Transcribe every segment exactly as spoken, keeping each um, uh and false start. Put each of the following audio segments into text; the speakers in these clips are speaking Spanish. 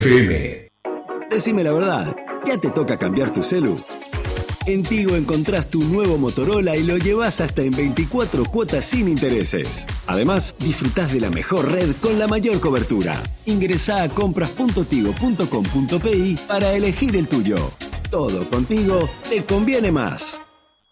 F M. Decime la verdad, ¿ya te toca cambiar tu celu? En Tigo encontrás tu nuevo Motorola y lo llevas hasta en veinticuatro cuotas sin intereses. Además, disfrutás de la mejor red con la mayor cobertura. Ingresá a compras punto tigo punto com punto pi para elegir el tuyo. Todo contigo te conviene más.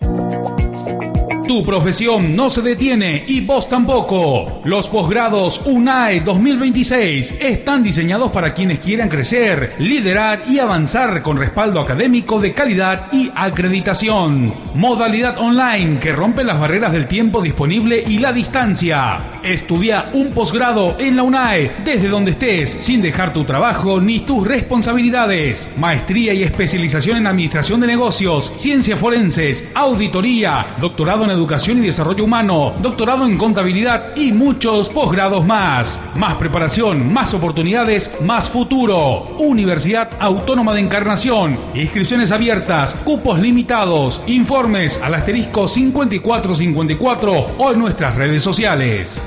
Tu profesión no se detiene y vos tampoco. Los posgrados UNAE dos mil veintiséis están diseñados para quienes quieran crecer, liderar y avanzar con respaldo académico de calidad y acreditación. Modalidad online que rompe las barreras del tiempo disponible y la distancia. Estudia un posgrado en la UNAE desde donde estés, sin dejar tu trabajo ni tus responsabilidades. Maestría y especialización en administración de negocios, ciencias forenses, auditoría, doctorado en Educación y Desarrollo Humano, doctorado en Contabilidad y muchos posgrados más. Más preparación, más oportunidades, más futuro. Universidad Autónoma de Encarnación. Inscripciones abiertas, cupos limitados. Informes al asterisco cincuenta y cuatro cincuenta y cuatro o en nuestras redes sociales.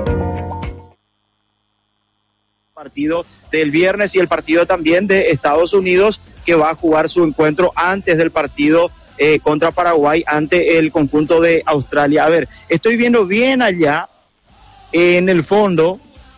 Partido del viernes y el partido también de Estados Unidos, que va a jugar su encuentro antes del partido Eh, contra Paraguay ante el conjunto de Australia. A ver, estoy viendo bien allá en el fondo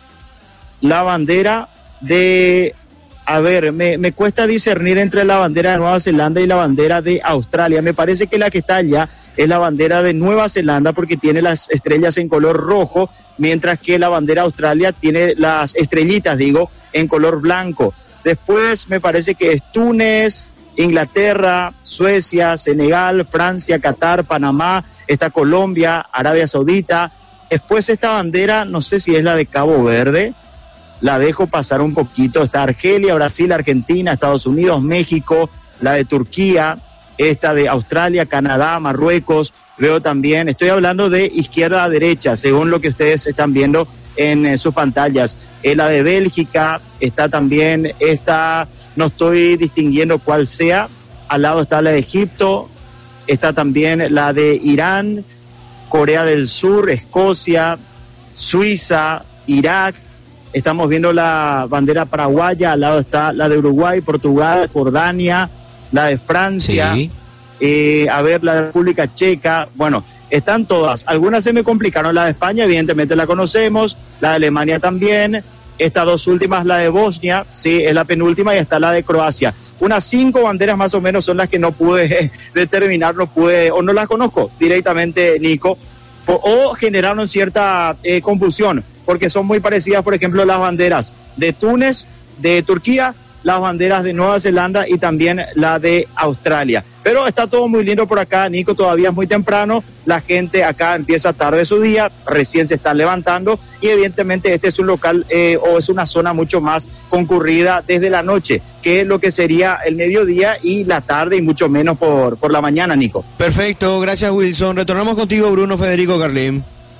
la bandera de, a ver, me, me cuesta discernir entre la bandera de Nueva Zelanda y la bandera de Australia. Me parece que la que está allá es la bandera de Nueva Zelanda porque tiene las estrellas en color rojo, mientras que la bandera de Australia tiene las estrellitas, digo, en color blanco. Después me parece que es Túnez, Inglaterra, Suecia, Senegal, Francia, Qatar, Panamá, está Colombia, Arabia Saudita. Después esta bandera, no sé si es la de Cabo Verde, la dejo pasar un poquito. Está Argelia, Brasil, Argentina, Estados Unidos, México, la de Turquía, esta de Australia, Canadá, Marruecos. Veo también, estoy hablando de izquierda a derecha, según lo que ustedes están viendo en eh, sus pantallas. Es la de Bélgica, está también esta, no estoy distinguiendo cuál sea. Al lado está la de Egipto, está también la de Irán, Corea del Sur, Escocia, Suiza, Irak. Estamos viendo la bandera paraguaya, al lado está la de Uruguay, Portugal, Jordania, la de Francia, sí. eh, a ver, la de República Checa. Bueno, están todas. Algunas se me complicaron. La de España, evidentemente la conocemos, la de Alemania también. Estas dos últimas, la de Bosnia, sí, es la penúltima, y está la de Croacia. Unas cinco banderas más o menos son las que no pude determinar, no pude, o no las conozco directamente, Nico, o, o generaron cierta eh, confusión, porque son muy parecidas, por ejemplo, las banderas de Túnez, de Turquía, las banderas de Nueva Zelanda y también la de Australia. Pero está todo muy lindo por acá, Nico, todavía es muy temprano, la gente acá empieza tarde su día, recién se están levantando, y evidentemente este es un local eh, o es una zona mucho más concurrida desde la noche, que es lo que sería el mediodía y la tarde, y mucho menos por, por la mañana, Nico. Perfecto, gracias, Wilson. Retornamos contigo, Bruno Federico Carlín.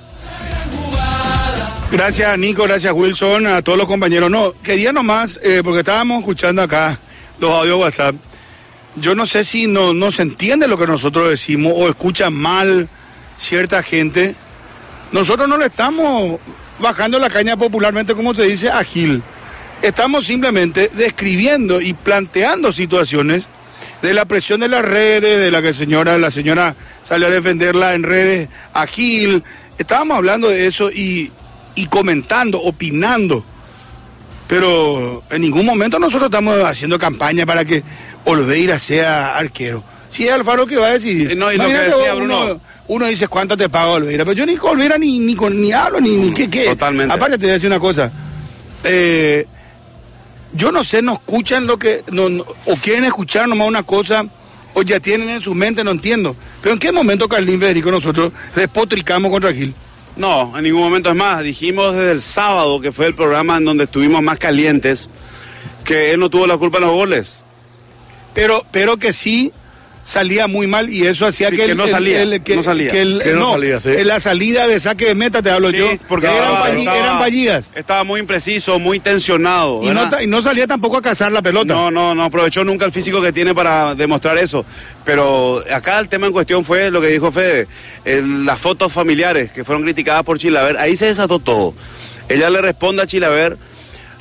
Gracias, Nico, gracias, Wilson, a todos los compañeros. No, quería nomás, eh, porque estábamos escuchando acá los audios WhatsApp. Yo no sé si no, no se entiende lo que nosotros decimos o escuchan mal cierta gente. Nosotros no le estamos bajando la caña, popularmente como se dice, a Gil. Estamos simplemente describiendo y planteando situaciones de la presión de las redes, de la que señora, la señora salió a defenderla en redes a Gil. Estábamos hablando de eso y... y comentando, opinando, pero en ningún momento nosotros estamos haciendo campaña para que Olveira sea arquero. Si es Alfaro que va a decidir. Eh, no, y lo que decía Bruno, uno, uno dice cuánto te paga Olveira, pero yo ni con Olveira ni, ni, con, ni hablo, ni, ni qué, qué. Totalmente. Aparte te voy a decir una cosa, eh, yo no sé, no escuchan lo que, no, no, o quieren escuchar nomás una cosa, o ya tienen en su mente, no entiendo. Pero ¿en qué momento, Carlín, Federico, nosotros despotricamos contra Gil? No, en ningún momento. Es más, dijimos desde el sábado, que fue el programa en donde estuvimos más calientes, que él no tuvo la culpa en los goles. Pero, pero que sí salía muy mal, y eso hacía sí, que, que el, no salía, el, el, que, no salía. Que el, que no, no salía, sí. La salida de saque de meta, te hablo sí, yo, porque eran, estaba, falli, estaba, eran fallidas. Estaba muy impreciso, muy tensionado. Y no, y no salía tampoco a cazar la pelota. No, no, no aprovechó nunca el físico que tiene para demostrar eso. Pero acá el tema en cuestión fue lo que dijo Fede, el, las fotos familiares que fueron criticadas por Chilaver. Ahí se desató todo. Ella le responde a Chilaver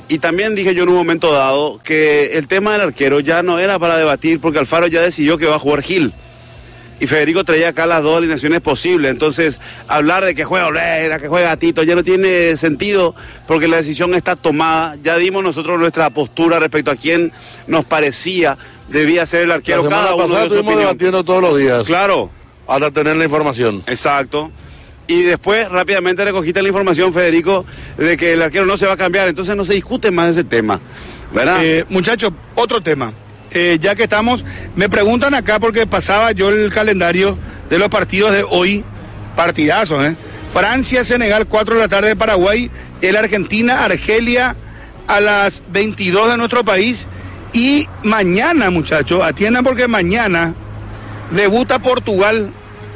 Y también dije yo en un momento dado que el tema del arquero ya no era para debatir porque Alfaro ya decidió que va a jugar Gil. Y Federico traía acá las dos alineaciones posibles. Entonces, hablar de que juega Olera, que juega Tito, ya no tiene sentido porque la decisión está tomada. Ya dimos nosotros nuestra postura respecto a quién nos parecía debía ser el arquero. La Cada uno de su opinión. Debatiendo todos los días. Claro. Hasta tener la información. Exacto. Y después rápidamente recogiste la información, Federico, de que el arquero no se va a cambiar. Entonces no se discute más de ese tema, ¿verdad? Eh, muchachos, otro tema. Eh, ya que estamos, me preguntan acá porque pasaba yo el calendario de los partidos de hoy. Partidazos, ¿eh? Francia, Senegal, cuatro de la tarde de Paraguay. El Argentina, Argelia a las veintidós de nuestro país. Y mañana, muchachos, atiendan porque mañana debuta Portugal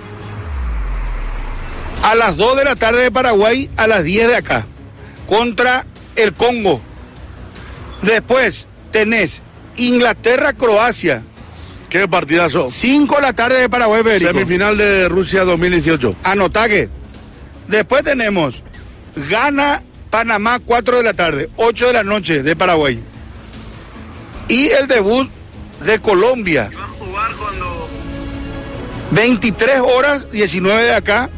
a las dos de la tarde de Paraguay, a las diez de acá, contra el Congo. Después tenés Inglaterra-Croacia. ¿Qué partidazo? cinco de la tarde de Paraguay, Federico. Semifinal de Rusia dos mil dieciocho. Anotaque. Después tenemos Ghana-Panamá, cuatro de la tarde, ocho de la noche de Paraguay. Y el debut de Colombia. Va a jugar cuando... veintitrés horas, diecinueve de acá.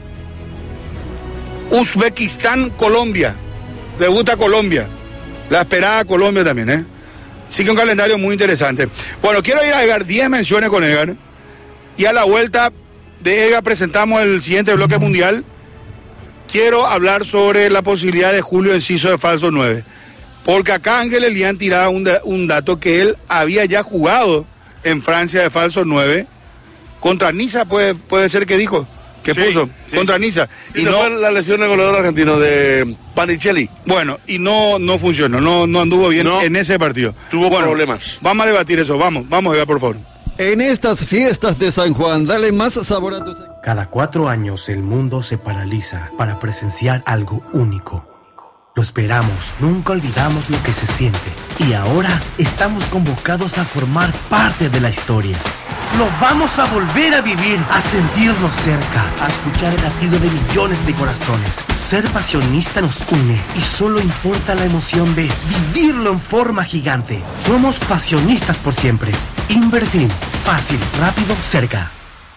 Uzbekistán, Colombia. Debuta Colombia. La esperada Colombia también, ¿eh? Así que un calendario muy interesante. Bueno, quiero ir a Edgar, diez menciones con Edgar. Y a la vuelta de Edgar presentamos el siguiente bloque mundial. Quiero hablar sobre la posibilidad de Julio Enciso de falso nueve. Porque acá Ángel Elián tiraba un, un dato que él había ya jugado en Francia de falso nueve. Contra Niza puede, puede ser que dijo. Que sí, puso sí. Contra Niza. Sí, y no fue la lesión del goleador argentino de Panichelli. Bueno, y no, no funcionó, no, no anduvo bien no, en ese partido. Tuvo bueno, problemas. Vamos a debatir eso, vamos, vamos a ver, por favor. En estas fiestas de San Juan, dale más sabor a tus... Cada cuatro años el mundo se paraliza para presenciar algo único. Lo esperamos, nunca olvidamos lo que se siente. Y ahora estamos convocados a formar parte de la historia. Lo vamos a volver a vivir, a sentirnos cerca, a escuchar el latido de millones de corazones. Ser pasionista nos une y solo importa la emoción de vivirlo en forma gigante. Somos pasionistas por siempre. Inverfin, fácil, rápido, cerca.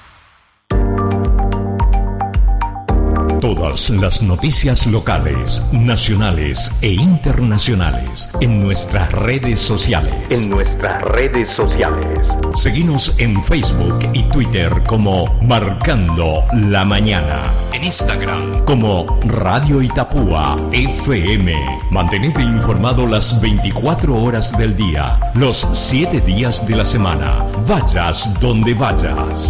Todas las noticias locales, nacionales e internacionales en nuestras redes sociales. En nuestras redes sociales. Seguinos en Facebook y Twitter como Marcando la Mañana. En Instagram como Radio Itapúa F M. Mantenete informado las veinticuatro horas del día, los siete días de la semana. Vayas donde vayas.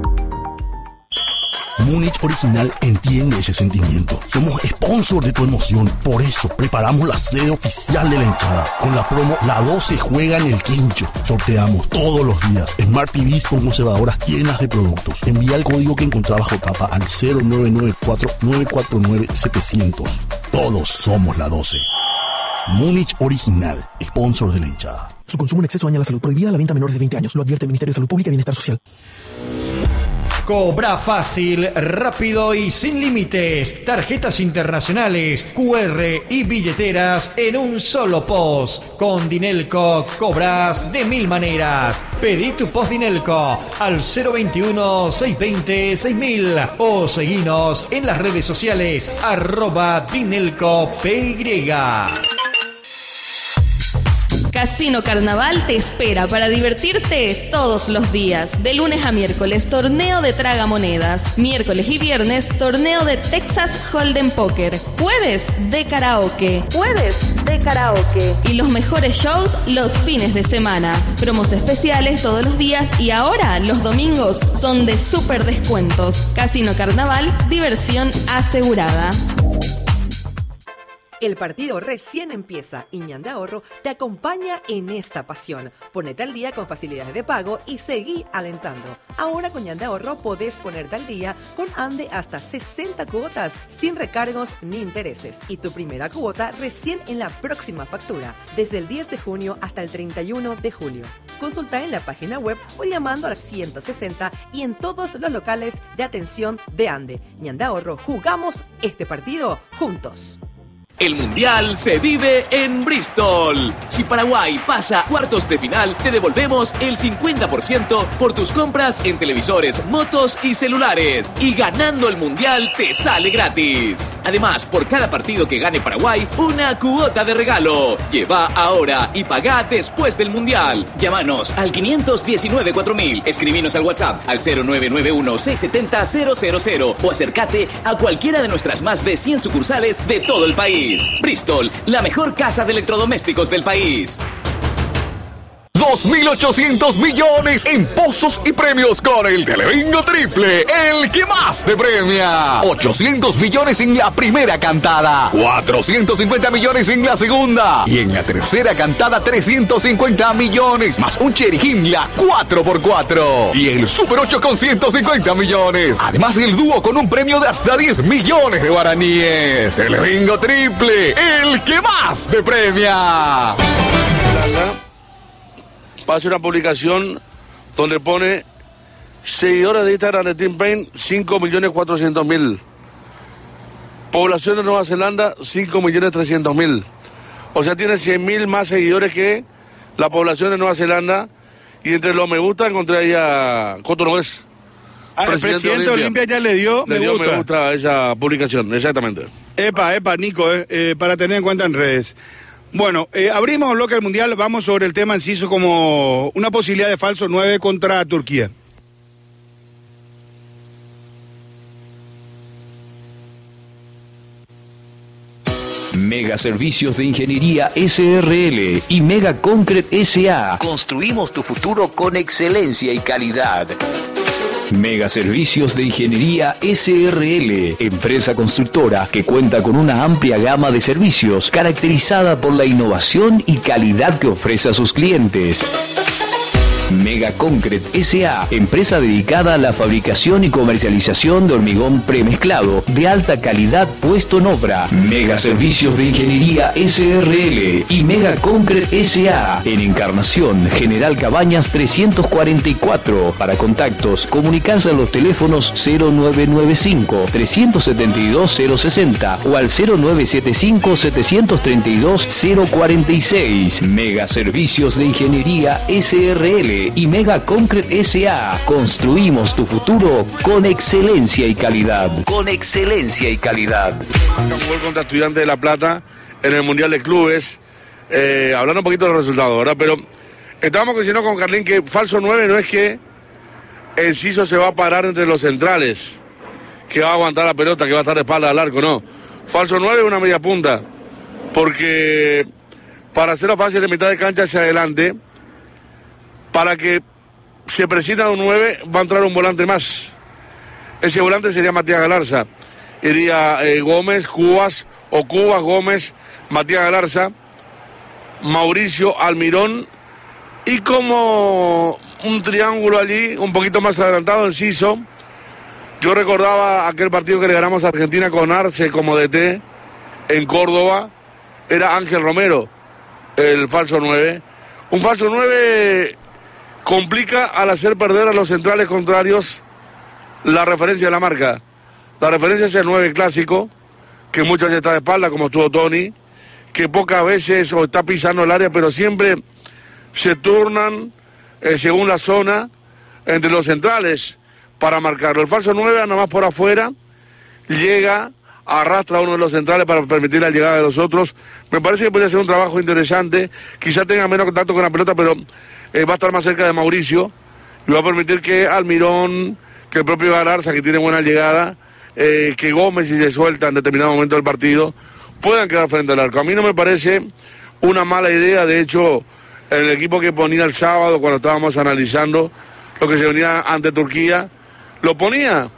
Múnich Original entiende ese sentimiento. Somos sponsor de tu emoción. Por eso preparamos la sede oficial de la hinchada. Con la promo La doce juega en el quincho. Sorteamos todos los días Smart T Vs con conservadoras llenas de productos. Envía el código que encontrás bajo tapa al cero nueve nueve cuatro nueve cuatro nueve siete cero cero. Todos somos La doce. Múnich Original, sponsor de la hinchada. Su consumo en exceso daña la salud. Prohibida la venta a menores de veinte años. Lo advierte el Ministerio de Salud Pública y Bienestar Social. Cobra fácil, rápido y sin límites. Tarjetas internacionales, Q R y billeteras en un solo post. Con Dinelco cobras de mil maneras. Pedí tu post Dinelco al cero veintiuno, seiscientos veinte, seis mil o seguinos en las redes sociales arroba Dinelco P Y. Casino Carnaval te espera para divertirte todos los días. De lunes a miércoles, torneo de tragamonedas. Miércoles y viernes, torneo de Texas Hold'em Poker. Jueves de karaoke. Jueves de karaoke. Y los mejores shows los fines de semana. Promos especiales todos los días y ahora los domingos son de súper descuentos. Casino Carnaval, diversión asegurada. El partido recién empieza y Ñande Ahorro te acompaña en esta pasión. Ponete al día con facilidades de pago y seguí alentando. Ahora con Ñande Ahorro podés ponerte al día con Ande hasta sesenta cuotas sin recargos ni intereses. Y tu primera cuota recién en la próxima factura, desde el diez de junio hasta el treinta y uno de julio. Consulta en la página web o llamando al ciento sesenta y en todos los locales de atención de Ande. Ñande Ahorro, jugamos este partido juntos. El Mundial se vive en Bristol. Si Paraguay pasa a cuartos de final, te devolvemos el cincuenta por ciento por tus compras en televisores, motos y celulares. Y ganando el Mundial te sale gratis. Además, por cada partido que gane Paraguay, una cuota de regalo. Lleva ahora y pagá después del Mundial. Llámanos al quinientos diecinueve cuatro mil. Escribinos al WhatsApp al cero nueve nueve uno seis siete cero cero cero cero o acércate a cualquiera de nuestras más de cien sucursales de todo el país. Bristol, la mejor casa de electrodomésticos del país. dos mil ochocientos millones en pozos y premios con el Telebingo Triple, el que más te premia. ochocientos millones en la primera cantada, cuatrocientos cincuenta millones en la segunda y en la tercera cantada trescientos cincuenta millones, más un Cherigimia cuatro por cuatro y el Super ocho con ciento cincuenta millones. Además el dúo con un premio de hasta diez millones de guaraníes. Telebingo Triple, el que más te premia. Hace una publicación donde pone seguidores de Instagram de Team Pain cinco millones cuatrocientos mil, población de Nueva Zelanda cinco millones trescientos mil, o sea tiene cien mil más seguidores que la población de Nueva Zelanda. Y entre los me gusta encontré ahí a Coto Nogués. Ah, el presidente de Olimpia ya le dio le me dio gusta. me gusta a esa publicación, exactamente. Epa, epa, Nico, eh, eh, para tener en cuenta en redes. Bueno, eh, abrimos bloque del Mundial, vamos sobre el tema inciso como una posibilidad de falso nueve contra Turquía. Mega Servicios de Ingeniería S R L y Mega Concrete S A. Construimos tu futuro con excelencia y calidad. Mega Servicios de Ingeniería S R L, empresa constructora que cuenta con una amplia gama de servicios caracterizada por la innovación y calidad que ofrece a sus clientes. Mega Concrete S A, empresa dedicada a la fabricación y comercialización de hormigón premezclado de alta calidad puesto en obra. Mega Servicios de Ingeniería S R L y Mega Concrete S A en Encarnación, General Cabañas trescientos cuarenta y cuatro. Para contactos, comunicarse a los teléfonos cero nueve nueve cinco, tres siete dos, cero sesenta o al cero nueve siete cinco, siete tres dos, cero cuarenta y seis. Mega Servicios de Ingeniería S R L y Mega Concrete S A. Construimos tu futuro con excelencia y calidad. Con excelencia y calidad. Jugó contra Estudiantes de La Plata en el Mundial de Clubes. Eh, hablando un poquito de los resultados, ¿verdad? Pero estábamos diciendo con Carlín que falso nueve no es que Enciso se va a parar entre los centrales, que va a aguantar la pelota, que va a estar de espalda al arco, no. Falso nueve es una media punta, porque para hacerlo fácil de mitad de cancha hacia adelante, para que se presida un nueve, va a entrar un volante más. Ese volante sería Matías Galarza. Iría eh, Gómez, Cubas, o Cubas, Gómez, Matías Galarza, Mauricio, Almirón, y como un triángulo allí, un poquito más adelantado, Enciso. Yo recordaba aquel partido que le ganamos a Argentina con Arce como D T en Córdoba. Era Ángel Romero, el falso nueve. Un falso nueve complica al hacer perder a los centrales contrarios la referencia de la marca. La referencia es el nueve clásico, que muchas veces está de espalda, como estuvo Tony, que pocas veces o está pisando el área, pero siempre se turnan eh, según la zona entre los centrales para marcarlo. El falso nueve anda más por afuera, llega, arrastra a uno de los centrales para permitir la llegada de los otros. Me parece que podría ser un trabajo interesante, quizá tenga menos contacto con la pelota, pero eh, va a estar más cerca de Mauricio y va a permitir que Almirón, que el propio Galarza, que tiene buena llegada, eh, que Gómez, si se suelta en determinado momento del partido, puedan quedar frente al arco. A mí no me parece una mala idea, de hecho, el equipo que ponía el sábado cuando estábamos analizando lo que se venía ante Turquía, lo ponía,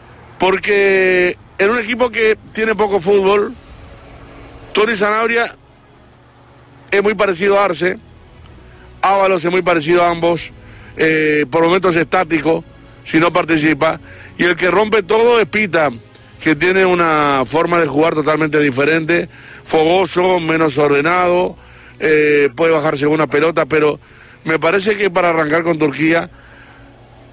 porque era un equipo que tiene poco fútbol. Tony Sanabria es muy parecido a Arce, Ábalos es muy parecido a ambos, eh, por momentos estático, si no participa, y el que rompe todo es Pita, que tiene una forma de jugar totalmente diferente, fogoso, menos ordenado, eh, puede bajarse una pelota, pero me parece que para arrancar con Turquía,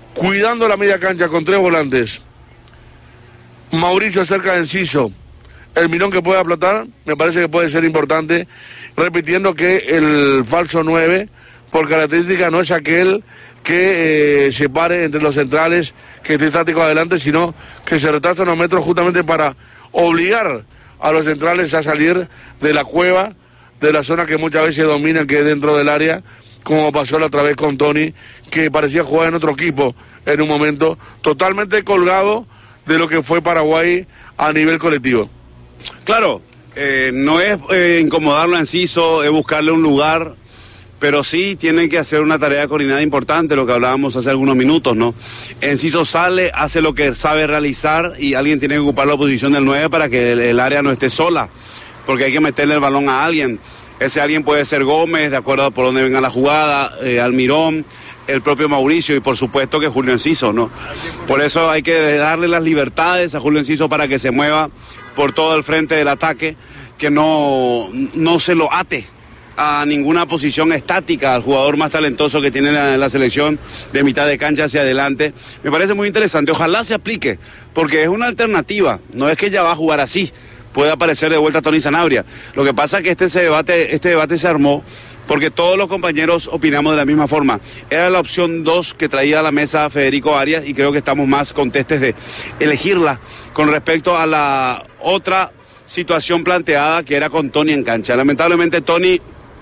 cuidando la media cancha con tres volantes, Mauricio cerca de Enciso, el Mirón que pueda explotar, me parece que puede ser importante, repitiendo que el falso nueve, por característica, no es aquel que eh, se pare entre los centrales, que esté estático adelante, sino que se retrasa unos metros justamente para obligar a los centrales a salir de la cueva, de la zona que muchas veces dominan, que es dentro del área, como pasó la otra vez con Tony, que parecía jugar en otro equipo en un momento, totalmente colgado de lo que fue Paraguay a nivel colectivo. Claro, eh, no es eh, incomodarlo a Enciso, es buscarle un lugar, pero sí tienen que hacer una tarea coordinada importante, lo que hablábamos hace algunos minutos, ¿no? Enciso sale, hace lo que sabe realizar y alguien tiene que ocupar la posición del nueve para que el, el área no esté sola, porque hay que meterle el balón a alguien. Ese alguien puede ser Gómez, de acuerdo a por dónde venga la jugada, eh, Almirón, el propio Mauricio y por supuesto que Julio Enciso, ¿no? Por eso hay que darle las libertades a Julio Enciso para que se mueva por todo el frente del ataque, que no, no se lo ate a ninguna posición estática al jugador más talentoso que tiene la, la selección de mitad de cancha hacia adelante. Me parece muy interesante, ojalá se aplique, porque es una alternativa, no es que ya va a jugar así, puede aparecer de vuelta Tony Sanabria. Lo que pasa es que este, se debate, este debate se armó porque todos los compañeros opinamos de la misma forma. Era la opción dos que traía a la mesa Federico Arias y creo que estamos más contestes de elegirla con respecto a la otra situación planteada que era con Tony en cancha. Lamentablemente Tony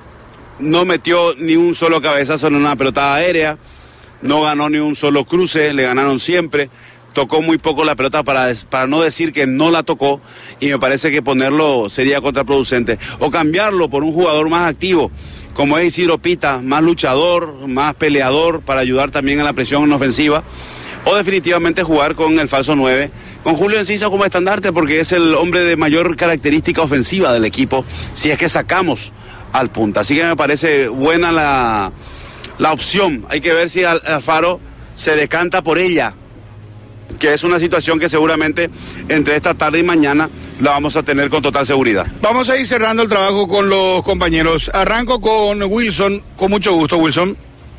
no metió ni un solo cabezazo en una pelota aérea, no ganó ni un solo cruce, le ganaron siempre, tocó muy poco la pelota para, para no decir que no la tocó y me parece que ponerlo sería contraproducente. O cambiarlo por un jugador más activo, como es Isidro Pita, más luchador, más peleador para ayudar también a la presión en ofensiva, o definitivamente jugar con el falso nueve, con Julio Enciso como estandarte porque es el hombre de mayor característica ofensiva del equipo, si es que sacamos al punta. Así que me parece buena la, la opción. Hay que ver si Alfaro se decanta por ella, que es una situación que seguramente entre esta tarde y mañana la vamos a tener con total seguridad. Vamos a ir cerrando el trabajo con los compañeros. Arranco con Wilson, con mucho gusto, Wilson.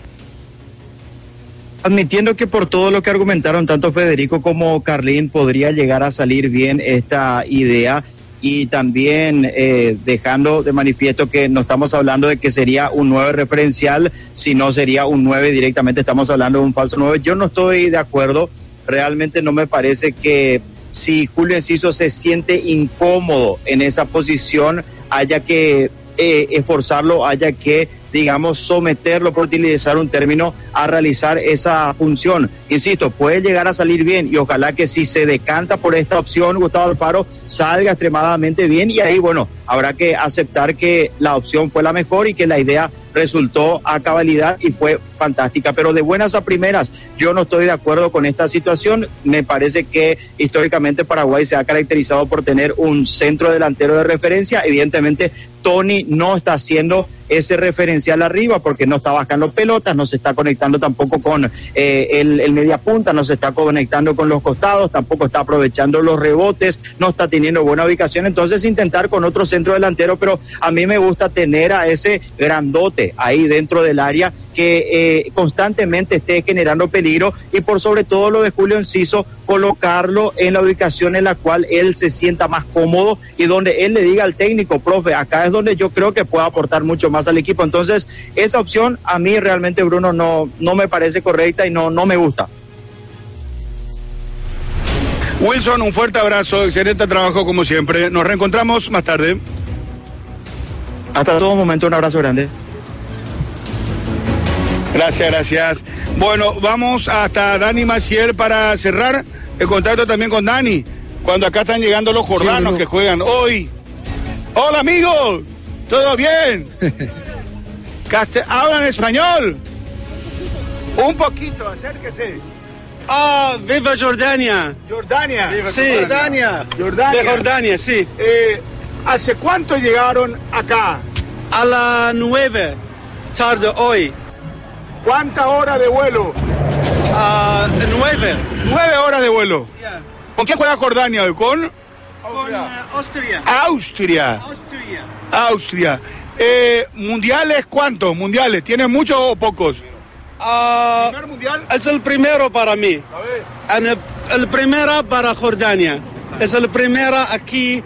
Admitiendo que por todo lo que argumentaron tanto Federico como Carlín podría llegar a salir bien esta idea, y también eh, dejando de manifiesto que no estamos hablando de que sería un nueve referencial, sino sería un nueve directamente, estamos hablando de un falso nueve. Yo no estoy de acuerdo, realmente no me parece que si Julio Enciso se siente incómodo en esa posición, haya que eh, esforzarlo, haya que, digamos, someterlo, por utilizar un término, a realizar esa función. Insisto, puede llegar a salir bien y ojalá que si se decanta por esta opción, Gustavo Alfaro, salga extremadamente bien y ahí, bueno, habrá que aceptar que la opción fue la mejor y que la idea resultó a cabalidad y fue fantástica, pero de buenas a primeras yo no estoy de acuerdo con esta situación. Me parece que históricamente Paraguay se ha caracterizado por tener un centro delantero de referencia. Evidentemente Tony no está haciendo ese referencial arriba porque no está bajando pelotas, no se está conectando tampoco con eh, el, el media punta, no se está conectando con los costados, tampoco está aprovechando los rebotes, no está teniendo buena ubicación. Entonces intentar con otro centro delantero, pero a mí me gusta tener a ese grandote ahí dentro del área que eh, constantemente esté generando peligro, y por sobre todo lo de Julio Enciso, colocarlo en la ubicación en la cual él se sienta más cómodo y donde él le diga al técnico, profe, acá es donde yo creo que puede aportar mucho más al equipo. Entonces esa opción a mí realmente, Bruno, no, no me parece correcta y no, no me gusta. Wilson, un fuerte abrazo, excelente trabajo como siempre, nos reencontramos más tarde. Hasta todo momento, un abrazo grande. Gracias, gracias. Bueno, vamos hasta Dani Maciel para cerrar el contacto también con Dani, cuando acá están llegando los jordanos sí, que juegan hoy. Hola amigos, ¿todo bien? Castel- ¿Hablan español? Un poquito, acérquese. Ah, viva Jordania. Jordania. Viva sí. Jordania. Jordania. De Jordania, sí. Eh, ¿Hace cuánto llegaron acá? A las nueve tarde hoy. ¿Cuánta hora de vuelo? Uh, nueve. Nueve horas de vuelo. Yeah. ¿Con quién juega Jordania hoy? ¿Con? Con uh, Austria. Austria. Austria. Austria. Eh, ¿Mundiales cuántos? ¿Mundiales? ¿Tienen muchos o pocos? Uh, ¿Primer mundial? Es el primero para mí. El, el primero para Jordania. Es el primero aquí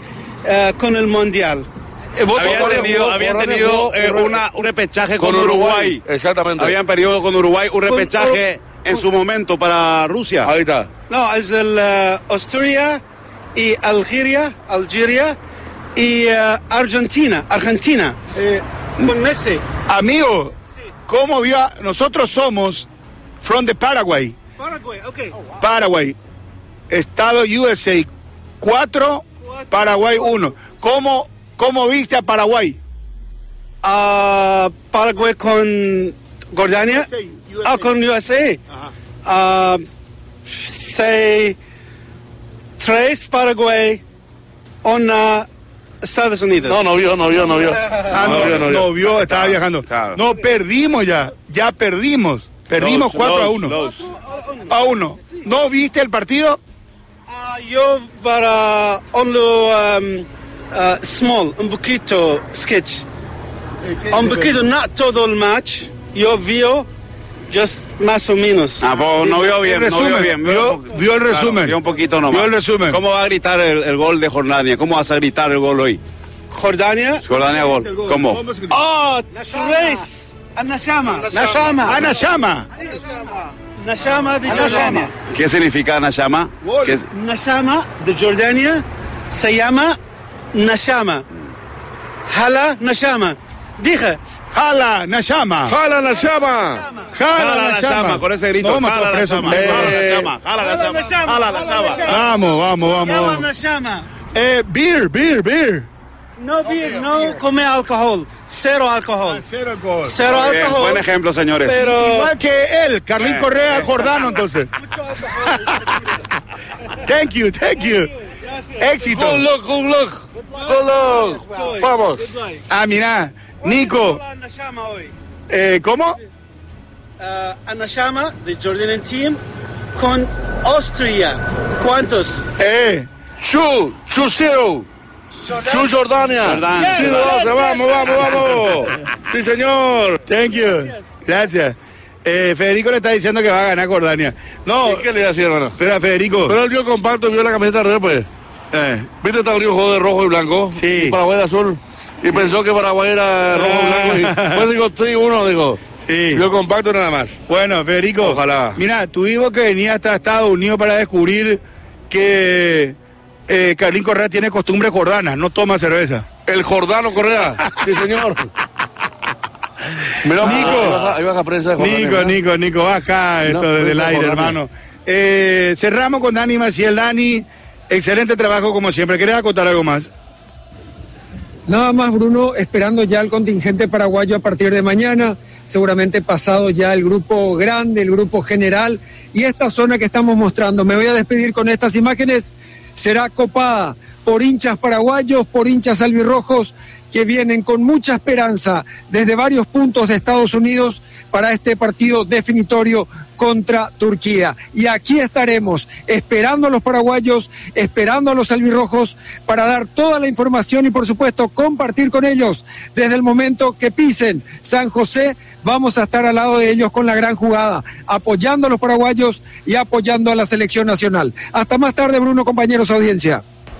eh, con el Mundial. Vos habían tenido, habían tenido eh, una, un repechaje con, con Uruguay. Uruguay. Exactamente. Habían perdido con Uruguay un repechaje con, en su momento para Rusia. Ahí está. No, es el uh, Austria y Algeria, Algeria y uh, Argentina, Argentina, eh, con Messi. Amigo, sí. ¿Cómo vio? A... Nosotros somos from the Paraguay. Paraguay, ok. Oh, wow. Paraguay. Estado U S A cuatro, Paraguay uno. ¿Cómo, ¿Cómo viste a Paraguay? Uh, Paraguay con Jordania. U S A, U S A. Ah, con U S A. Uh, seis, tres Paraguay, una Estados Unidos. No, no vio, no vio, no vio. Ah, no, no, vio, no, vio. no vio, estaba viajando. Claro. No, perdimos ya, ya perdimos. Perdimos cuatro a uno. A uno. ¿No viste el partido? Uh, yo para only um, uh, small, un poquito sketch. Un poquito, no todo el match. Yo vio just más o menos. Ah, pues no vio bien, resumen, no vio bien. Vio, vio, vio el resumen. Claro, vio un poquito nomás. Vio el resumen. ¿Cómo va a gritar el, el gol de Jordania? ¿Cómo vas a gritar el gol hoy? Jordania. Jordania gol. ¿Cómo? Oh, tres. Anashama. Nashama. Anashama. Nashama de Jordania. ¿Qué significa Nashama? ¿Qué... Nashama de Jordania se llama Nashama. Hala Nashama. Dije. Jala Nashama. Jala Nashama. Jala Nashama. Con ese grito. No, Jala Nashama. Jala Nashama. Jala Nashama. Jala Nashama. Vamos, vamos, vamos. Jala Nashama. Eh, beer, beer, beer. No beer, no come alcohol. Cero alcohol. Cero alcohol. Cero Bien, alcohol. buen ejemplo, señores. Pero... Igual que él, Carlín Eh. Correa Jordano, entonces. Thank you, thank you. Éxito. Good luck, good luck. Good luck. Vamos. Ah, mira, Nico. Anashama hoy. Eh, ¿Cómo? Uh, Anashama, de Jordanian Team, con Austria. ¿Cuántos? Eh. Two, two zero. Two Jordania. Jordania. Sí, doce, vamos, vamos, vamos. Sí, señor. Thank you. Gracias. Eh, Federico le está diciendo que va a ganar Jordania. No. ¿Y qué le decía, hermano? Espera, Federico. Pero él vio compacto, vio la camiseta al revés, pues. Eh. ¿Viste Estados Unidos jugó de rojo y blanco? Sí. Y Paraguay de azul. Y pensó que Paraguay era rojo y blanco. Y pues digo, tres uno, digo. Sí. Vio compacto nada más. Bueno, Federico. Ojalá. Mira, tuvimos que venir hasta Estados Unidos para descubrir que eh, Carlín Correa tiene costumbre jordana, no toma cerveza. El Jordano Correa. Sí, señor. Mirá, Nico. ahí baja, ahí baja prensa de Jordania, Nico, ¿verdad? Nico, Nico, baja esto No, desde el prensa aire, Jordania. hermano. Eh, cerramos con Dani Maciel. Dani, excelente trabajo como siempre. ¿Querés acotar algo más? Nada más, Bruno, esperando ya el contingente paraguayo a partir de mañana, seguramente pasado ya el grupo grande, el grupo general, y esta zona que estamos mostrando. Me voy a despedir con estas imágenes, será copada por hinchas paraguayos, por hinchas albirrojos, que vienen con mucha esperanza desde varios puntos de Estados Unidos para este partido definitorio contra Turquía. Y aquí estaremos esperando a los paraguayos, esperando a los albirrojos para dar toda la información y por supuesto compartir con ellos desde el momento que pisen San José. Vamos a estar al lado de ellos con la gran jugada, apoyando a los paraguayos y apoyando a la selección nacional. Hasta más tarde, Bruno, compañeros, audiencia.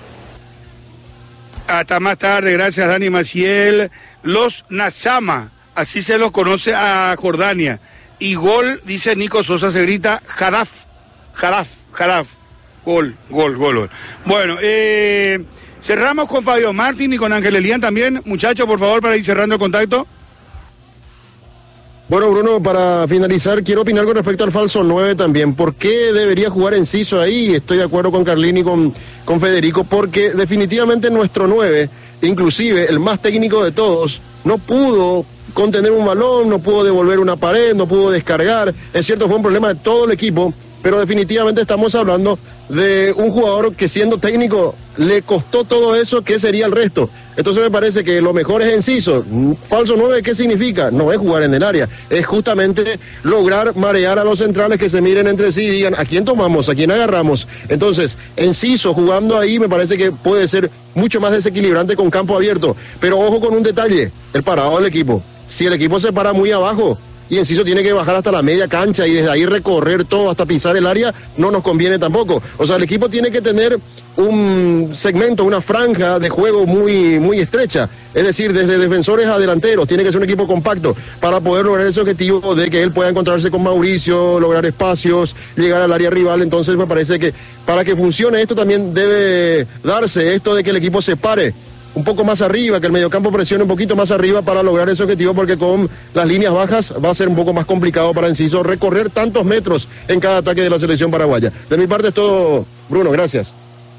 Hasta más tarde, gracias Dani Maciel. Los Nashama, así se los conoce a Jordania. Y gol, dice Nico Sosa, se grita Jaraf, Jaraf, Jaraf. Gol, gol, gol, gol. Bueno, eh, cerramos con Fabio Martín y con Ángel Elian también. Muchachos, por favor, para ir cerrando el contacto. Bueno, Bruno, para finalizar, quiero opinar con respecto al falso nueve también. ¿Por qué debería jugar Enciso ahí? Estoy de acuerdo con Carlín y con, con Federico, porque definitivamente nuestro nueve, inclusive el más técnico de todos, no pudo contener un balón, no pudo devolver una pared, no pudo descargar. Es cierto, fue un problema de todo el equipo, pero definitivamente estamos hablando de un jugador que siendo técnico le costó todo eso, ¿qué sería el resto? Entonces me parece que lo mejor es Enciso. Falso nueve, ¿qué significa? No es jugar en el área, es justamente lograr marear a los centrales que se miren entre sí y digan, ¿a quién tomamos? ¿A quién agarramos? Entonces, Enciso jugando ahí me parece que puede ser mucho más desequilibrante con campo abierto, pero ojo con un detalle, el parado del equipo. Si el equipo se para muy abajo, y Enciso tiene que bajar hasta la media cancha y desde ahí recorrer todo hasta pisar el área, no nos conviene tampoco. O sea, el equipo tiene que tener un segmento, una franja de juego muy, muy estrecha, es decir, desde defensores a delanteros, tiene que ser un equipo compacto para poder lograr ese objetivo de que él pueda encontrarse con Mauricio, lograr espacios, llegar al área rival. Entonces me parece que para que funcione esto también debe darse esto de que el equipo se pare un poco más arriba, que el mediocampo presione un poquito más arriba para lograr ese objetivo, porque con las líneas bajas va a ser un poco más complicado para Enciso recorrer tantos metros en cada ataque de la selección paraguaya. De mi parte es todo, Bruno, gracias.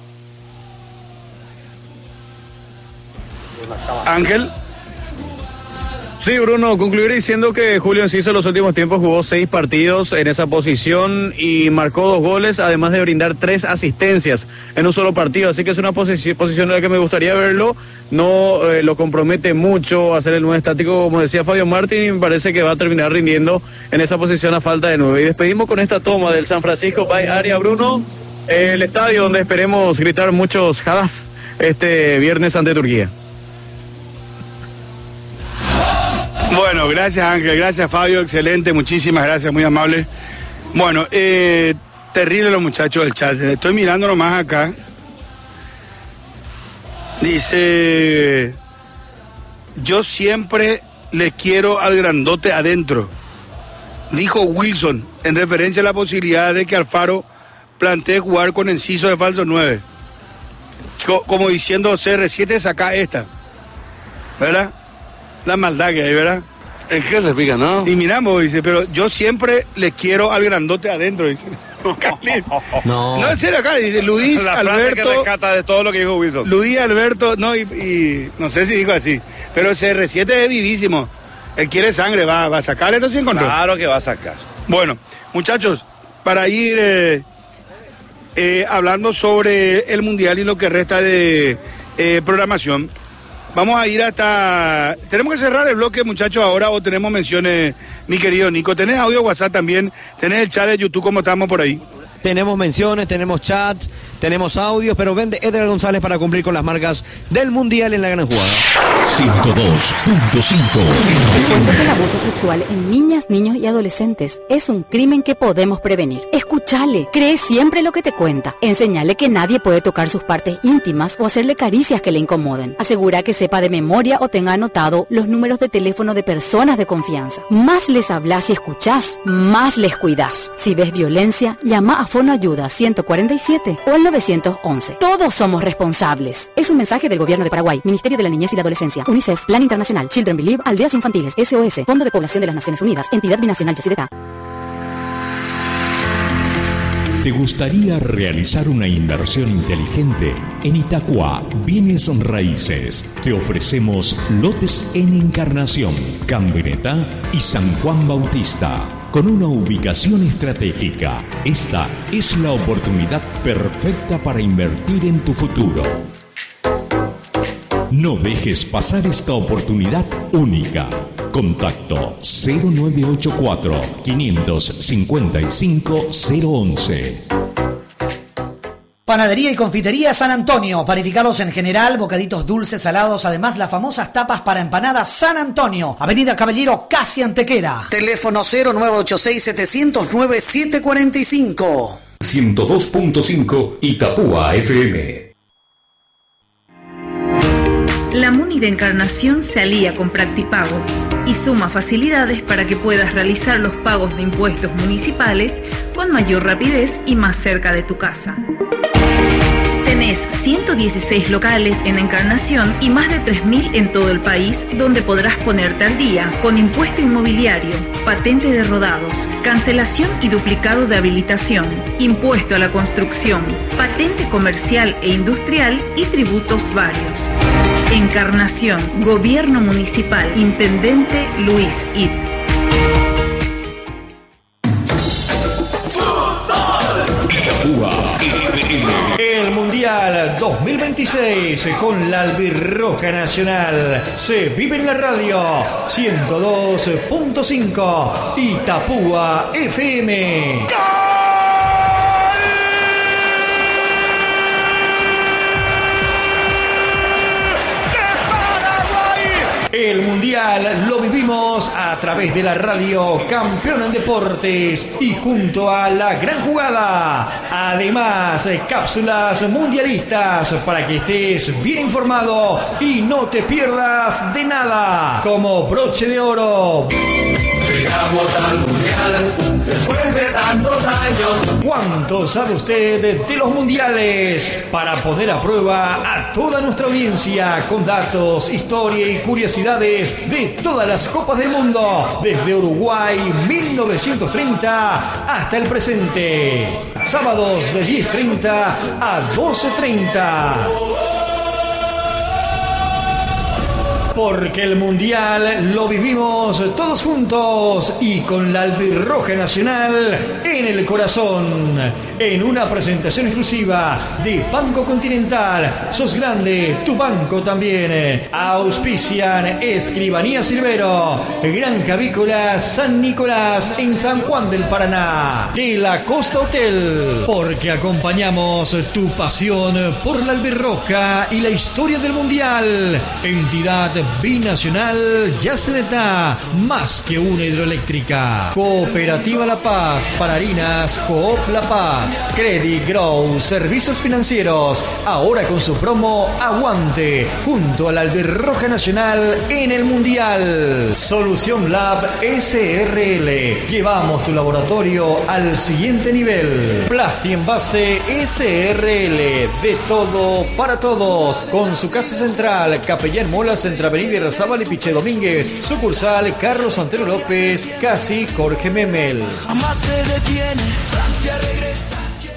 Ángel. Sí, Bruno, concluiré diciendo que Julio Enciso en los últimos tiempos jugó seis partidos en esa posición y marcó dos goles, además de brindar tres asistencias en un solo partido, así que es una posici- posición en la que me gustaría verlo. No eh, lo compromete mucho hacer el nueve estático, como decía Fabio Martín, y me parece que va a terminar rindiendo en esa posición a falta de nueve. Y despedimos con esta toma del San Francisco Bay Area, Bruno, eh, el estadio donde esperemos gritar muchos Hadaf este viernes ante Turquía. Bueno, gracias Ángel, gracias Fabio, excelente, muchísimas gracias, muy amable. Bueno, eh, terrible los muchachos del chat, estoy mirando nomás acá. Dice, yo siempre le quiero al grandote adentro, dijo Wilson, en referencia a la posibilidad de que Alfaro plantee jugar con Enciso de falso nueve. Co- como diciendo C R siete, saca esta, ¿verdad? La maldad que hay, ¿verdad? ¿En qué se fija, no? Y miramos, dice, pero yo siempre le quiero al grandote adentro, dice. No. No, en serio, acá dice Luis La frase Alberto. que rescata de todo lo que dijo Wilson. Luis Alberto, no, y, y no sé si dijo así, pero C R siete es vivísimo. Él quiere sangre, va, va a sacar esto sin control. Claro que va a sacar. Bueno, muchachos, para ir eh, eh, hablando sobre el Mundial y lo que resta de eh, programación, vamos a ir hasta... Tenemos que cerrar el bloque, muchachos, ahora, o tenemos menciones, mi querido Nico. ¿Tenés audio WhatsApp también? ¿Tenés el chat de YouTube? ¿Cómo estamos por ahí? Tenemos menciones, tenemos chats, tenemos audios, pero vende Edgar González para cumplir con las marcas del Mundial en la gran jugada. ciento dos punto cinco. El abuso sexual en niñas, niños y adolescentes es un crimen que podemos prevenir. Escúchale, cree siempre lo que te cuenta. Enseñale que nadie puede tocar sus partes íntimas o hacerle caricias que le incomoden. Asegura que sepa de memoria o tenga anotado los números de teléfono de personas de confianza. Más les hablas y escuchás, más les cuidás. Si ves violencia, llama a Fono Ayuda ciento cuarenta y siete o al nueve once. Todos somos responsables. Es un mensaje del Gobierno de Paraguay, Ministerio de la Niñez y la Adolescencia, UNICEF, Plan Internacional, Children Believe, Aldeas Infantiles, S O S, Fondo de Población de las Naciones Unidas, Entidad Binacional Yacyretá. ¿Te gustaría realizar una inversión inteligente? En Itacua, Bienes Raíces, te ofrecemos lotes en Encarnación, Cambenetá y San Juan Bautista. Con una ubicación estratégica, esta es la oportunidad perfecta para invertir en tu futuro. No dejes pasar esta oportunidad única. Contacto cero nueve ocho cuatro, cinco cinco cinco, cero once. Panadería y confitería San Antonio, panificados en general, bocaditos dulces, salados, además las famosas tapas para empanadas San Antonio, Avenida Caballero, casi Antequera. Teléfono cero nueve ocho seis, siete cero nueve, siete cuatro cinco. ciento dos punto cinco Itapúa F M. La MUNI de Encarnación se alía con Practipago y suma facilidades para que puedas realizar los pagos de impuestos municipales con mayor rapidez y más cerca de tu casa. Tenés ciento dieciséis locales en Encarnación y más de tres mil en todo el país donde podrás ponerte al día con impuesto inmobiliario, patente de rodados, cancelación y duplicado de habilitación, impuesto a la construcción, patente comercial e industrial y tributos varios. Encarnación, Gobierno Municipal, Intendente Luis It. El Mundial dos mil veintiséis con la Albirroja Nacional se vive en la radio ciento dos punto cinco Itapúa F M. El Mundial lo vivimos a través de la radio Campeón en Deportes y junto a La Gran Jugada. Además, cápsulas mundialistas para que estés bien informado y no te pierdas de nada. Como broche de oro. Llegamos al Mundial después de tantos años. ¿Cuánto sabe usted de los mundiales? Para poner a prueba a toda nuestra audiencia con datos, historia y curiosidades de todas las copas del mundo, desde Uruguay mil novecientos treinta hasta el presente. Sábados de diez treinta a doce treinta. Porque el Mundial lo vivimos todos juntos y con la albirroja nacional en el corazón. En una presentación exclusiva de Banco Continental. Sos grande, tu banco también. Auspician Escribanía Silvero, Granja Avícola San Nicolás en San Juan del Paraná. De la Costa Hotel. Porque acompañamos tu pasión por la albirroja y la historia del Mundial. Entidad binacional Yaceneta, más que una hidroeléctrica. Cooperativa La Paz, para harinas Coop La Paz. Credit Grow, servicios financieros, ahora con su promo Aguante, junto a la Albirroja Nacional en el Mundial. Solución Lab S R L, llevamos tu laboratorio al siguiente nivel. Plasti Envase S R L, de todo para todos, con su casa central, Capellán Molas, entre Avenida Irarrázaval y Piche Domínguez, sucursal Carlos Santero López, casi Jorge Memel. Jamás se detiene, Francia regresa.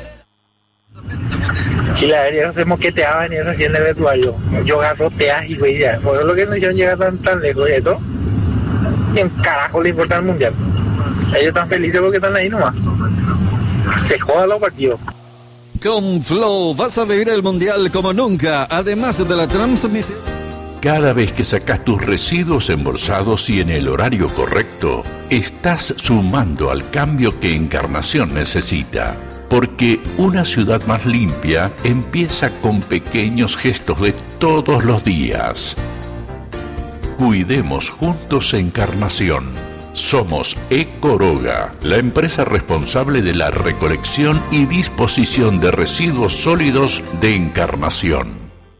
Chile, a ver, ya no se moqueteaban y eso hacían el vestuario. Yo garroteas y güey, ya. Por eso lo que nos hicieron llegar tan, tan lejos y esto. ¿Quién carajo le importa el mundial? Ellos están felices porque están ahí nomás. Se jodan los partidos. Con Flow vas a vivir el mundial como nunca, además de la transmisión. Cada vez que sacas tus residuos embolsados y en el horario correcto, estás sumando al cambio que Encarnación necesita. Porque una ciudad más limpia empieza con pequeños gestos de todos los días. Cuidemos juntos Encarnación. Somos Ecoroga, la empresa responsable de la recolección y disposición de residuos sólidos de Encarnación.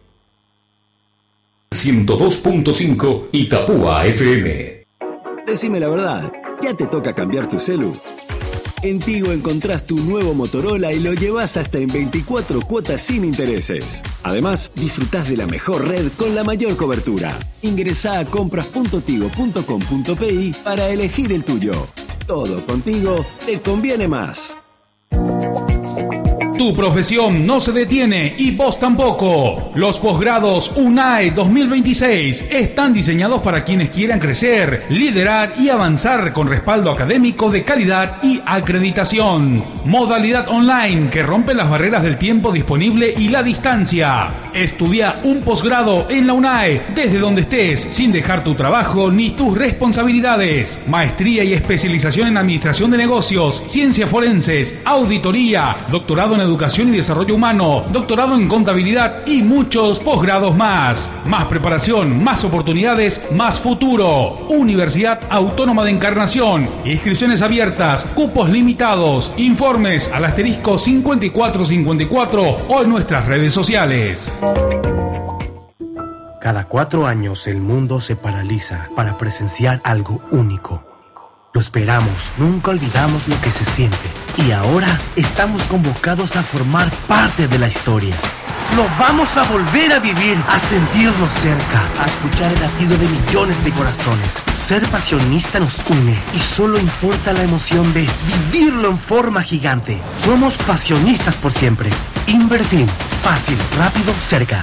ciento dos punto cinco Itapúa F M. Decime la verdad, ¿ya te toca cambiar tu celu? En Tigo encontrás tu nuevo Motorola y lo llevas hasta en veinticuatro cuotas sin intereses. Además, disfrutás de la mejor red con la mayor cobertura. Ingresá a compras punto tigo punto com punto pi para elegir el tuyo. Todo contigo te conviene más. Tu profesión no se detiene y vos tampoco. Los posgrados UNAE dos mil veintiséis están diseñados para quienes quieran crecer, liderar y avanzar con respaldo académico de calidad y acreditación. Modalidad online que rompe las barreras del tiempo disponible y la distancia. Estudia un posgrado en la UNAE desde donde estés, sin dejar tu trabajo ni tus responsabilidades. Maestría y especialización en administración de negocios, ciencias forenses, auditoría, doctorado en Educación y Desarrollo Humano, doctorado en Contabilidad y muchos posgrados más. Más preparación, más oportunidades, más futuro. Universidad Autónoma de Encarnación. Inscripciones abiertas, cupos limitados. Informes al asterisco cincuenta y cuatro cincuenta y cuatro o en nuestras redes sociales. Cada cuatro años el mundo se paraliza para presenciar algo único. Lo esperamos, nunca olvidamos lo que se siente. Y ahora estamos convocados a formar parte de la historia. Lo vamos a volver a vivir, a sentirnos cerca, a escuchar el latido de millones de corazones. Ser pasionista nos une y solo importa la emoción de vivirlo en forma gigante. Somos pasionistas por siempre. Inverfin, fácil, rápido, cerca.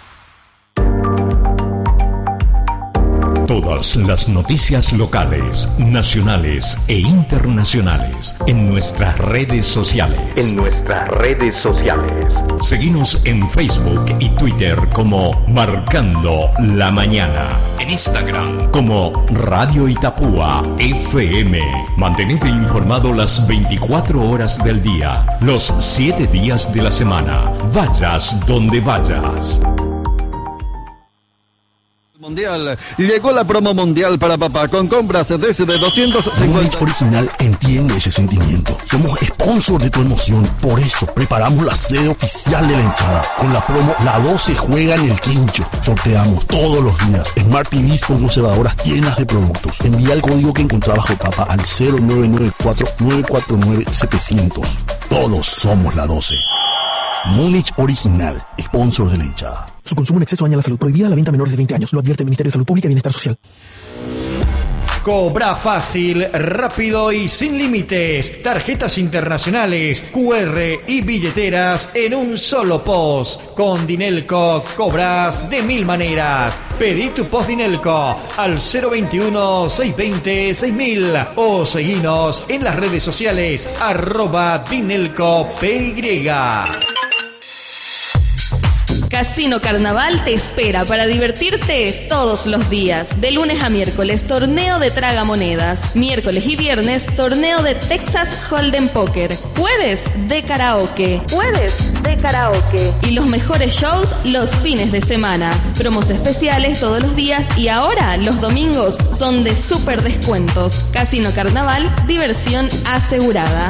Todas las noticias locales, nacionales e internacionales en nuestras redes sociales. En nuestras redes sociales. Seguinos en Facebook y Twitter como Marcando la Mañana. En Instagram como Radio Itapúa F M. Mantenete informado las veinticuatro horas del día, los siete días de la semana. Vayas donde vayas. Mundial. Llegó la promo mundial para papá con compras desde doscientos cincuenta. Múnich Original entiende ese sentimiento. Somos sponsor de tu emoción. Por eso preparamos la sede oficial de la hinchada. Con la promo La doce juega en el quincho. Sorteamos todos los días Smart T Vs con conservadoras llenas de productos. Envía el código que encontrás bajo tapa al cero nueve nueve cuatro nueve cuatro nueve setecientos. Todos somos la doce. Múnich Original, sponsor de la hinchada. Su consumo en exceso daña la salud. Prohibida la venta a menores de veinte años. Lo advierte el Ministerio de Salud Pública y Bienestar Social. Cobra fácil, rápido y sin límites. Tarjetas internacionales, Q R y billeteras en un solo post. Con Dinelco cobras de mil maneras. Pedí tu post Dinelco al cero veintiuno, seiscientos veinte, seis mil o seguinos en las redes sociales arroba Dinelco P Y. Casino Carnaval te espera para divertirte todos los días. De lunes a miércoles, torneo de tragamonedas. Miércoles y viernes, torneo de Texas Hold'em Poker. Jueves de karaoke. Jueves de karaoke. Y los mejores shows los fines de semana. Promos especiales todos los días y ahora los domingos son de súper descuentos. Casino Carnaval, diversión asegurada.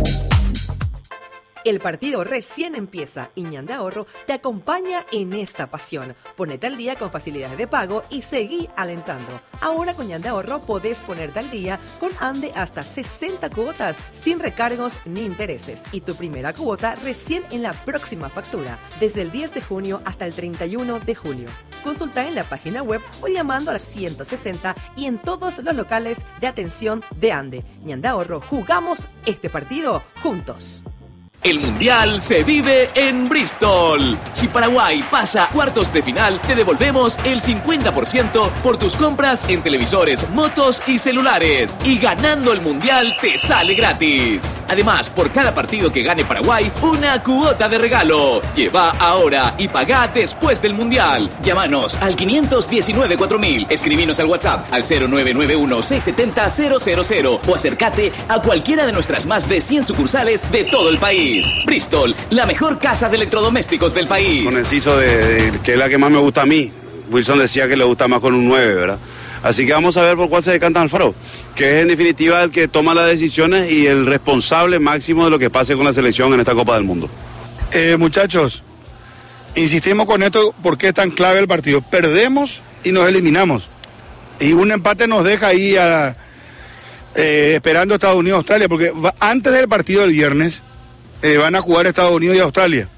El partido recién empieza y Ñande Ahorro te acompaña en esta pasión. Ponete al día con facilidades de pago y seguí alentando. Ahora con Ñande Ahorro podés ponerte al día con Ande hasta sesenta cuotas sin recargos ni intereses. Y tu primera cuota recién en la próxima factura, desde el diez de junio hasta el treinta y uno de julio. Consulta en la página web o llamando al ciento sesenta y en todos los locales de atención de Ande. Ñande Ahorro, jugamos este partido juntos. El Mundial se vive en Bristol. Si Paraguay pasa a cuartos de final, te devolvemos el cincuenta por ciento por tus compras en televisores, motos y celulares. Y ganando el Mundial te sale gratis. Además, por cada partido que gane Paraguay, una cuota de regalo. Lleva ahora y pagá después del Mundial. Llámanos al quinientos diecinueve cuatro mil. Escribinos al WhatsApp al cero nueve nueve uno, seis siete cero, cero cero cero o acércate a cualquiera de nuestras más de cien sucursales de todo el país. Bristol, la mejor casa de electrodomésticos del país. Con Enciso, de, de, que es la que más me gusta a mí. Wilson decía que le gusta más con un nueve, ¿verdad? Así que vamos a ver por cuál se decanta Alfaro, que es en definitiva el que toma las decisiones y el responsable máximo de lo que pase con la selección en esta Copa del Mundo. Eh, muchachos, insistimos con esto porque es tan clave el partido. Perdemos y nos eliminamos. Y un empate nos deja ahí a, eh, esperando Estados Unidos-Australia, porque va, antes del partido del viernes eh, van a jugar Estados Unidos y Australia.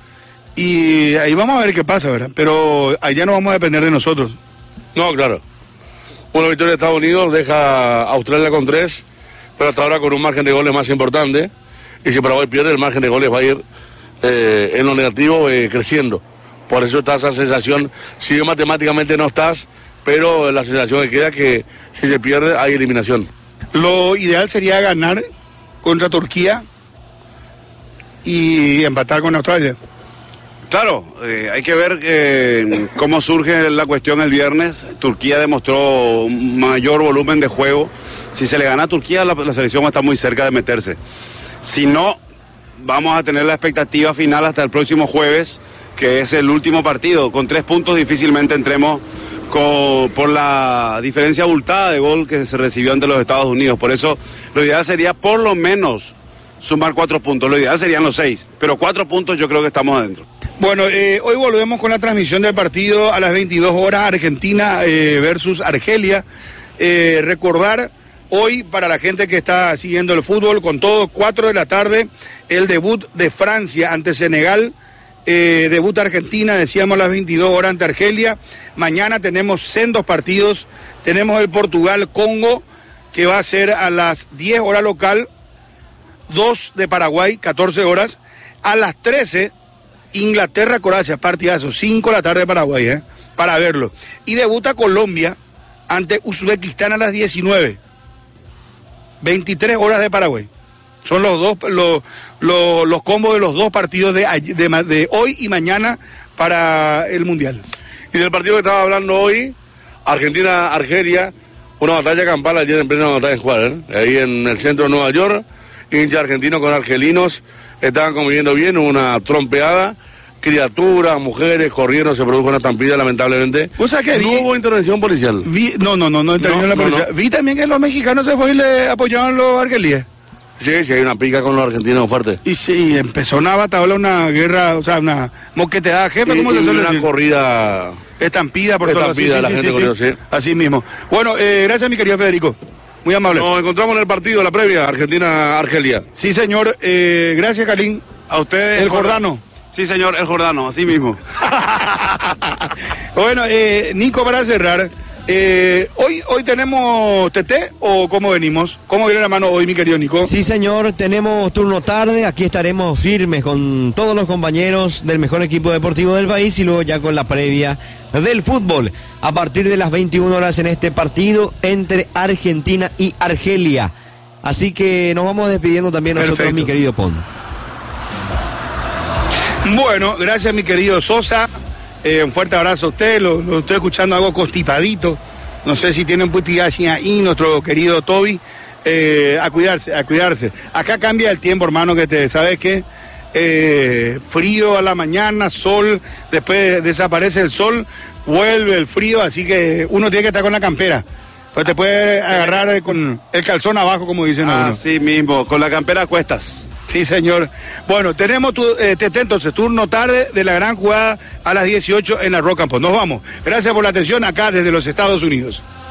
Y ahí vamos a ver qué pasa, ¿verdad? Pero allá no vamos a depender de nosotros. No, claro. Una victoria de Estados Unidos deja a Australia con tres, pero hasta ahora con un margen de goles más importante. Y si Paraguay pierde, el margen de goles va a ir eh, en lo negativo eh, creciendo. Por eso está esa sensación, si bien matemáticamente no estás, pero la sensación que queda es que si se pierde hay eliminación. Lo ideal sería ganar contra Turquía y empatar con Australia. Claro, eh, hay que ver eh, cómo surge la cuestión el viernes. Turquía demostró un mayor volumen de juego. Si se le gana a Turquía, la, la selección va a estar muy cerca de meterse. Si no, vamos a tener la expectativa final hasta el próximo jueves, que es el último partido. Con tres puntos difícilmente entremos con, por la diferencia abultada de gol que se recibió ante los Estados Unidos. Por eso lo ideal sería por lo menos sumar cuatro puntos. Lo ideal serían los seis, pero cuatro puntos yo creo que estamos adentro. Bueno, eh, hoy volvemos con la transmisión del partido a las veintidós horas, Argentina eh, versus Argelia. Eh, recordar hoy para la gente que está siguiendo el fútbol con todo, cuatro de la tarde, el debut de Francia ante Senegal. Eh, debut Argentina, decíamos a las veintidós horas ante Argelia. Mañana tenemos sendos partidos. Tenemos el Portugal-Congo, que va a ser a las diez horas local, dos de Paraguay, catorce horas. A las trece, Inglaterra-Croacia, partidazo, cinco de la tarde de Paraguay, ¿eh? Para verlo. Y debuta Colombia ante Uzbekistán a las diecinueve. veintitrés horas de Paraguay. Son los dos los, los, los combos de los dos partidos de, de, de hoy y mañana para el Mundial. Y del partido que estaba hablando hoy, Argentina-Argelia, una batalla campal ayer en pleno Times Square, ¿eh? Ahí en el centro de Nueva York, hincha argentino con argelinos, estaban conviviendo bien, una trompeada que criaturas, mujeres corriendo, se produjo una estampida lamentablemente. O sea que no vi, hubo intervención policial. Vi, no, no, no, no intervino No, la no, policía. no. Vi también que los mexicanos se fueron y le apoyaban los argelíes. Sí, sí, hay una pica con los argentinos fuerte. Y sí, empezó una batalla, una guerra, o sea, una moqueteada, jefe, Y, ¿cómo se y suele una decir? corrida. Estampida por todas Estampida, la gente corrió, sí. Así mismo. Bueno, eh, gracias, mi querido Federico. Muy amable. Nos encontramos en el partido, la previa, Argentina-Argelia. Sí, señor. Eh, gracias, Carlín. A ustedes. El Jordano. Sí, señor, el Jordano, así mismo. Bueno, eh, Nico, para cerrar, eh, hoy, hoy tenemos T T o cómo venimos, cómo viene la mano hoy, mi querido Nico. Sí, señor, tenemos turno tarde, aquí estaremos firmes con todos los compañeros del mejor equipo deportivo del país y luego ya con la previa del fútbol a partir de las veintiuna horas en este partido entre Argentina y Argelia. Así que nos vamos despidiendo también nosotros, Perfecto. mi querido Pon. Bueno, gracias, mi querido Sosa. Eh, un fuerte abrazo a usted, lo, lo estoy escuchando algo constipadito. No sé si tienen putigacia ahí, nuestro querido Toby. Eh, a cuidarse, a cuidarse. Acá cambia el tiempo, hermano, que te, ¿sabes qué? Eh, frío a la mañana, sol, después desaparece el sol, vuelve el frío, así que uno tiene que estar con la campera. Entonces te puede agarrar con el calzón abajo, como dicen algunos. Así mismo, con la campera a cuestas. Sí, señor. Bueno, tenemos tu, eh, T T, entonces, turno tarde de la gran jugada a las dieciocho en la Rock and Pop. Nos vamos. Gracias por la atención acá desde los Estados Unidos.